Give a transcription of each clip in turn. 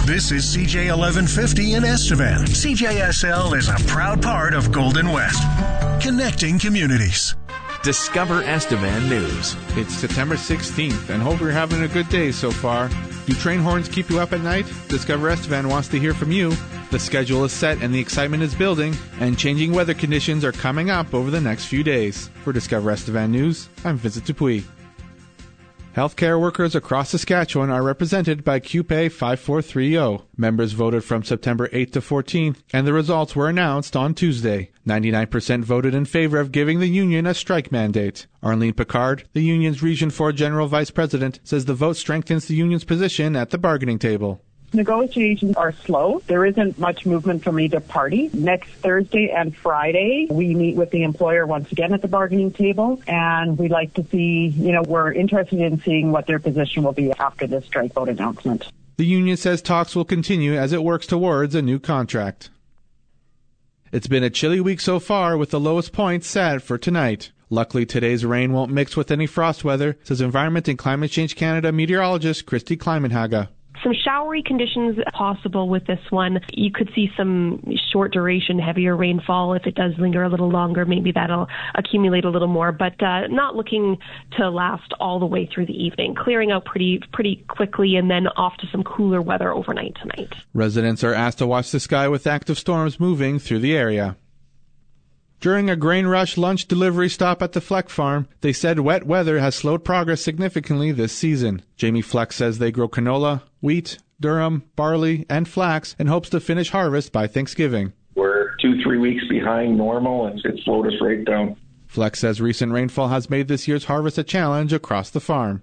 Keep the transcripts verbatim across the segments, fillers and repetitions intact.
This is C J eleven fifty in Estevan. C J S L is a proud part of Golden West, connecting communities. Discover Estevan News. It's September sixteenth, and hope you're having a good day so far. Do train horns keep you up at night? Discover Estevan wants to hear from you. The schedule is set and the excitement is building, and changing weather conditions are coming up over the next few days. For Discover Estevan News, I'm Vincent Dupuis. Healthcare workers across Saskatchewan are represented by Q P A five four three zero. Members voted from September eighth to fourteenth, and the results were announced on Tuesday. ninety-nine percent voted in favor of giving the union a strike mandate. Arlene Picard, the union's Region four General Vice President, says the vote strengthens the union's position at the bargaining table. Negotiations are slow. There isn't much movement from either party. Next Thursday and Friday, we meet with the employer once again at the bargaining table, and we'd like to see, you know, we're interested in seeing what their position will be after this strike vote announcement. The union says talks will continue as it works towards a new contract. It's been a chilly week so far, with the lowest point set for tonight. Luckily, today's rain won't mix with any frost weather, says Environment and Climate Change Canada meteorologist Christy Kleimenhaga. Some showery conditions possible with this one. You could see some short duration, heavier rainfall. If it does linger a little longer, maybe that'll accumulate a little more, but uh, not looking to last all the way through the evening. Clearing out pretty pretty quickly, and then off to some cooler weather overnight tonight. Residents are asked to watch the sky with active storms moving through the area. During a grain rush lunch delivery stop at the Fleck farm, they said wet weather has slowed progress significantly this season. Jamie Fleck says they grow canola, wheat, durum, barley, and flax and hopes to finish harvest by Thanksgiving. We're two, three weeks behind normal, and it slowed us right down. Fleck says recent rainfall has made this year's harvest a challenge across the farm.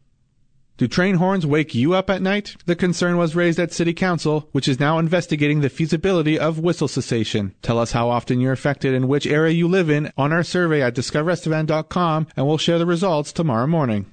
Do train horns wake you up at night? The concern was raised at City Council, which is now investigating the feasibility of whistle cessation. Tell us how often you're affected and which area you live in on our survey at discover estevan dot com, and we'll share the results tomorrow morning.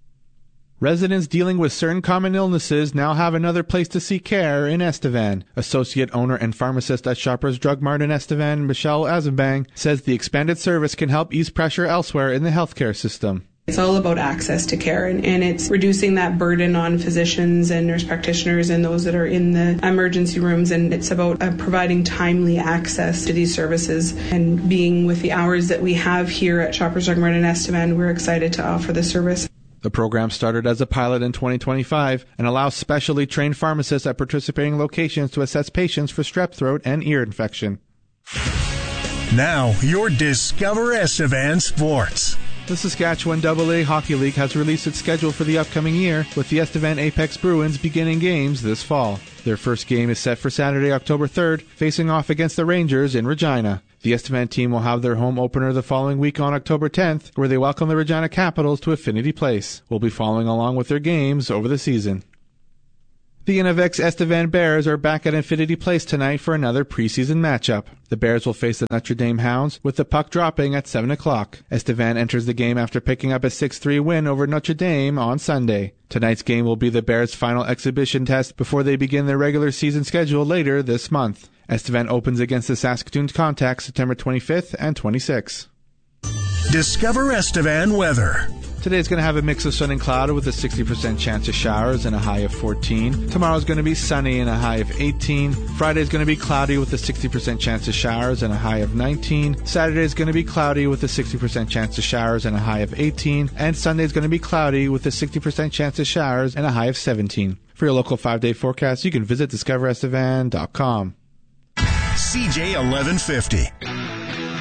Residents dealing with certain common illnesses now have another place to seek care in Estevan. Associate owner and pharmacist at Shoppers Drug Mart in Estevan, Michelle Azenbang, says the expanded service can help ease pressure elsewhere in the healthcare system. It's all about access to care, and, and it's reducing that burden on physicians and nurse practitioners and those that are in the emergency rooms, and it's about uh, providing timely access to these services. And being with the hours that we have here at Shoppers Drug Mart in Estevan, we're excited to offer the service. The program started as a pilot in twenty twenty-five and allows specially trained pharmacists at participating locations to assess patients for strep throat and ear infection. Now, your Discover Estevan Sports. The Saskatchewan double A Hockey League has released its schedule for the upcoming year, with the Estevan Apex Bruins beginning games this fall. Their first game is set for Saturday, October third, facing off against the Rangers in Regina. The Estevan team will have their home opener the following week on October tenth, where they welcome the Regina Capitals to Affinity Place. We'll be following along with their games over the season. The Innovex Estevan Bears are back at Infinity Place tonight for another preseason matchup. The Bears will face the Notre Dame Hounds, with the puck dropping at seven o'clock. Estevan enters the game after picking up a six three win over Notre Dame on Sunday. Tonight's game will be the Bears' final exhibition test before they begin their regular season schedule later this month. Estevan opens against the Saskatoon Contact September twenty-fifth and twenty-sixth. Discover Estevan weather. Today is going to have a mix of sun and cloud with a sixty percent chance of showers and a high of fourteen. Tomorrow is going to be sunny and a high of eighteen. Friday is going to be cloudy with a sixty percent chance of showers and a high of nineteen. Saturday is going to be cloudy with a sixty percent chance of showers and a high of eighteen. And Sunday is going to be cloudy with a sixty percent chance of showers and a high of seventeen. For your local five-day forecast, you can visit discover estevan dot com. C J eleven fifty.